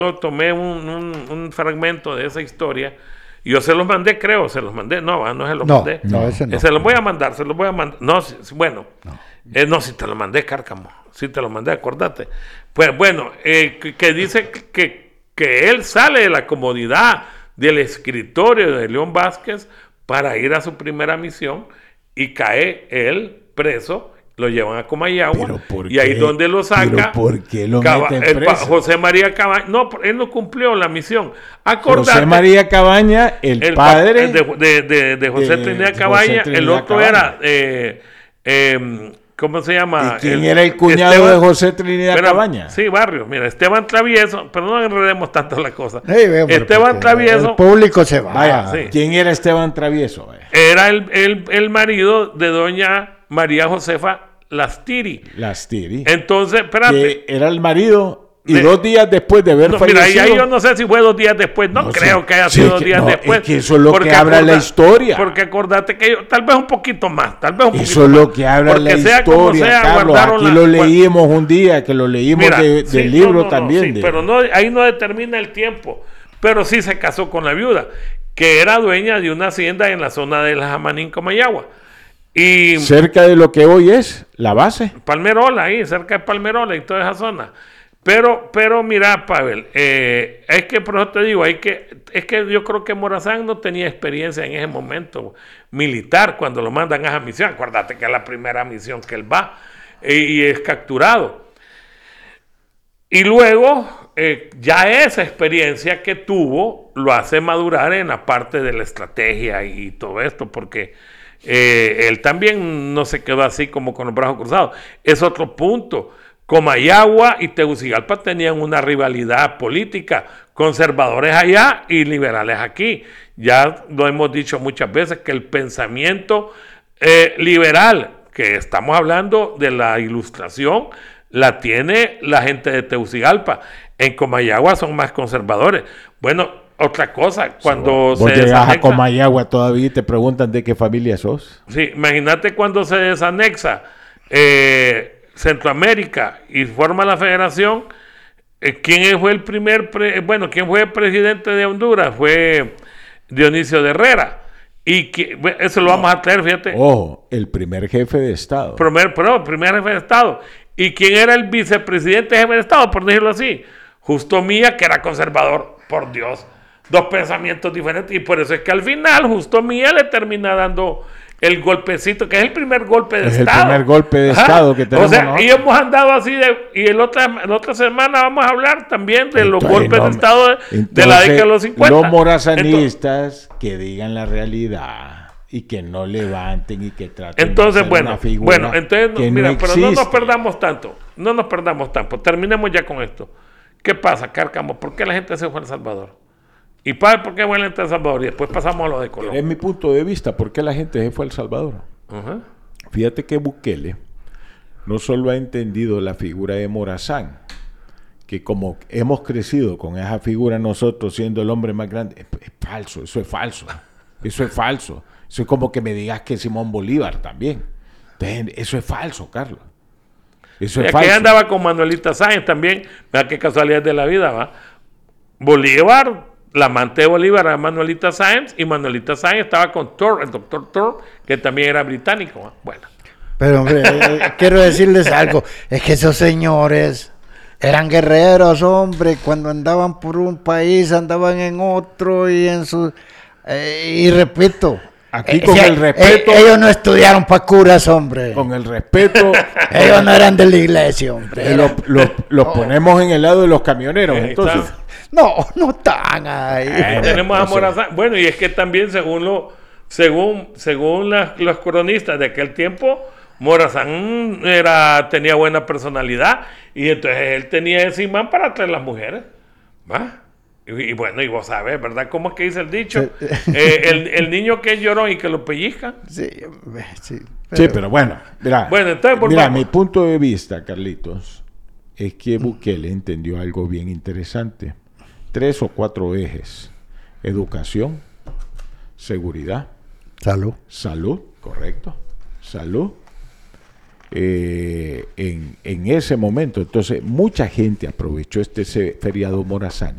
tomé un fragmento de esa historia. Yo se los mandé, creo, se los mandé. No se los mandé. No, ese no. Se los voy a mandar. No, bueno. No, si te lo mandé, Cárcamo. Si te lo mandé, acordate. Pues bueno, que dice que él sale de la comodidad del escritorio de León Vázquez para ir a su primera misión y cae él preso. Lo llevan a Comayagua y ahí donde lo saca. ¿Pero por qué lo meten preso? José María Cabaña. No, él no cumplió la misión. Acordate, José María Cabaña, el padre de José Trinidad Cabaña. El otro Cabaña. Era ¿cómo se llama? ¿Y quién era el cuñado de José Trinidad Cabaña? Sí, Barrios. Mira, Esteban Travieso, pero no enredemos tanto la cosa. Sí, Esteban Travieso. El público se va. Vaya, sí. ¿Quién era Esteban Travieso? Era el marido de doña María Josefa Lastiri. Entonces, espérate. Que era el marido y 2 días después de haber fallecido. Mira, ahí yo no sé si fue 2 días después. No creo que haya sido 2 días después. Es que eso es lo que habla la historia. Porque acordate que tal vez un poquito más. Eso es lo que habla la historia, Carlos. Aquí lo leímos un día, que lo leímos del libro también. Sí, pero ahí no determina el tiempo. Pero sí se casó con la viuda, que era dueña de una hacienda en la zona de la Jamanín, Comayagua. Y cerca de lo que hoy es la base. Palmerola, ahí, cerca de Palmerola y toda esa zona. Pero mira, Pavel, es que por eso te digo, es que yo creo que Morazán no tenía experiencia en ese momento militar cuando lo mandan a esa misión. Acuérdate que es la primera misión que él va y es capturado. Y luego, ya esa experiencia que tuvo lo hace madurar en la parte de la estrategia y todo esto, porque él también no se quedó así como con los brazos cruzados. Es otro punto. Comayagua y Tegucigalpa tenían una rivalidad política, conservadores allá y liberales aquí. Ya lo hemos dicho muchas veces que el pensamiento liberal, que estamos hablando de la Ilustración, la tiene la gente de Tegucigalpa. En Comayagua son más conservadores. Bueno, otra cosa, cuando vos llegas a Comayagua todavía y te preguntan de qué familia sos. Sí, imagínate cuando se desanexa Centroamérica y forma la federación. ¿Quién fue el quién fue el presidente de Honduras? Fue Dionisio de Herrera. Y eso lo vamos a traer, fíjate. Ojo, el primer jefe de Estado. Primer jefe de Estado. ¿Y quién era el vicepresidente jefe de Estado, por decirlo así? Justo Milla, que era conservador, por Dios. 2 pensamientos diferentes. Y por eso es que al final Justo Milla le termina dando el golpecito, que es el primer golpe de Estado. Es el primer golpe de Estado que tenemos. O sea, y hemos andado así, y la otra semana vamos a hablar también de los golpes de Estado de la década de los 50. Los morazanistas que digan la realidad y que no levanten y que traten de hacer una figura que mira, no pero existe. no nos perdamos tanto. Terminemos ya con esto. ¿Qué pasa, Cárcamo? ¿Por qué la gente se fue a El Salvador? ¿Y por qué fue la gente a El Salvador? Y después pasamos a lo de Colombia. Es mi punto de vista. ¿Por qué la gente se fue a El Salvador? Fíjate que Bukele no solo ha entendido la figura de Morazán, que como hemos crecido con esa figura nosotros siendo el hombre más grande, es falso, eso es falso. Eso es falso. Eso es como que me digas que Simón Bolívar también. Entonces, eso es falso, Carlos. Eso es falso. Aquí andaba con Manuelita Sáenz también. Vea qué casualidad de la vida, ¿va? Bolívar, la amante de Bolívar era Manuelita Sáenz, y Manuelita Sáenz estaba con Thor, el doctor Thor, que también era británico, ¿va? Bueno. Pero hombre, quiero decirles algo. Es que esos señores eran guerreros, hombre. Cuando andaban por un país, andaban en otro y en su... y repito... Aquí con el respeto... ellos no estudiaron para curas, hombre. Con el respeto... ellos no eran de la iglesia, hombre. Los ponemos en el lado de los camioneros, entonces. No están ahí. Tenemos a Morazán. Bueno, y es que también según los cronistas de aquel tiempo, Morazán tenía buena personalidad y entonces él tenía ese imán para atraer las mujeres. ¿Va? Y bueno, y vos sabés, ¿verdad? ¿Cómo es que dice el dicho? El niño que lloró y que lo pellizca. Sí. Pero bueno, mira, mi punto de vista, Carlitos, es que Bukele entendió algo bien interesante. 3 o 4 ejes: educación, seguridad, salud, correcto, salud. En ese momento, entonces, mucha gente aprovechó este feriado Morazán